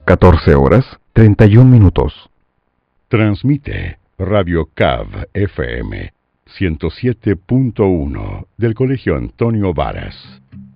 14 horas 31 minutos. Transmite Radio CAV FM 107.1 del Colegio Antonio Varas.